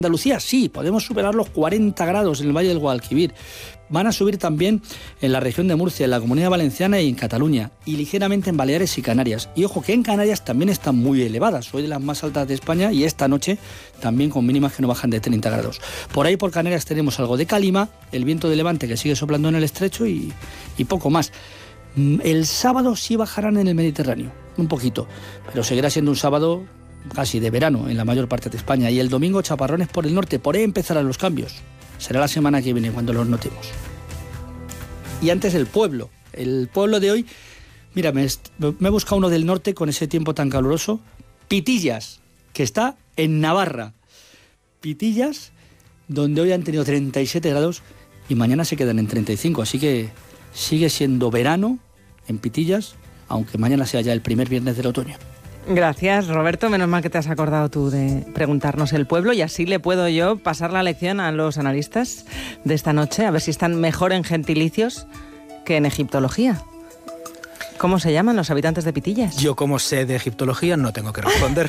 Andalucía sí, podemos superar los 40 grados en el Valle del Guadalquivir. Van a subir también en la región de Murcia, en la Comunidad Valenciana y en Cataluña, y ligeramente en Baleares y Canarias. Y ojo que en Canarias también están muy elevadas, hoy de las más altas de España, y esta noche también con mínimas que no bajan de 30 grados. Por ahí por Canarias tenemos algo de calima, el viento de levante que sigue soplando en el estrecho y poco más. El sábado sí bajarán en el Mediterráneo, un poquito, pero seguirá siendo un sábado casi de verano en la mayor parte de España, y el domingo chaparrones por el norte. Por ahí empezarán los cambios. Será la semana que viene cuando los notemos. Y antes el pueblo de hoy, mira, me he buscado uno del norte con ese tiempo tan caluroso, Pitillas, que está en Navarra. Pitillas, donde hoy han tenido 37 grados y mañana se quedan en 35, así que sigue siendo verano en Pitillas, aunque mañana sea ya el primer viernes del otoño. Gracias, Roberto. Menos mal que te has acordado tú de preguntarnos el pueblo, y así le puedo yo pasar la lección a los analistas de esta noche, a ver si están mejor en gentilicios que en egiptología. ¿Cómo se llaman los habitantes de Pitillas? Yo, como sé de egiptología, no tengo que responder.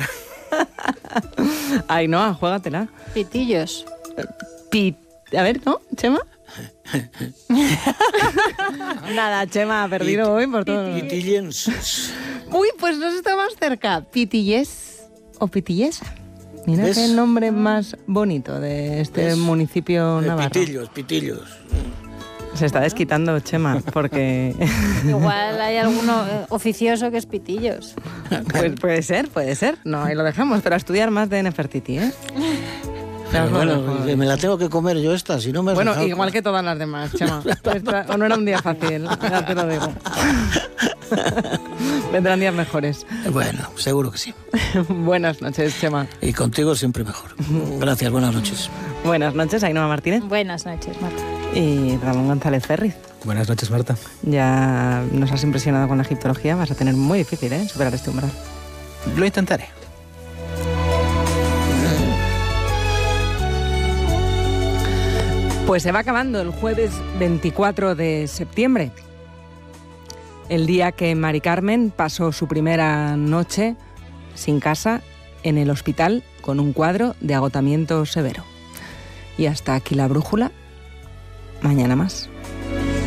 Ainhoa, juégatela. Pitillos. A ver, ¿no, Chema? Nada, Chema ha perdido hoy por todo. Pitillenses. Uy, pues nos está más cerca. Pitillés o Pitillesa. Mira ¿Ves? qué nombre más bonito de este ¿Ves? municipio navarro. Pitillos. Se está desquitando, Chema, porque... Igual hay alguno oficioso que es Pitillos. Pues puede ser. No, ahí lo dejamos, pero a estudiar más de Nefertiti, ¿eh? Pero bueno, que me la tengo que comer yo esta, si no me has Bueno, dejado. igual que todas las demás, Chema. O no era un día fácil, ya te lo digo. Vendrán días mejores. Bueno, seguro que sí. Buenas noches, Chema. Y contigo siempre mejor. Gracias, buenas noches. Buenas noches, Ainhoa Martínez. Buenas noches, Marta. Y Ramón González Ferriz. Buenas noches, Marta. Ya nos has impresionado con la egiptología, vas a tener muy difícil, superar este umbral. Lo intentaré. Pues se va acabando el jueves 24 de septiembre, el día que Mari Carmen pasó su primera noche sin casa en el hospital con un cuadro de agotamiento severo. Y hasta aquí la brújula. Mañana más.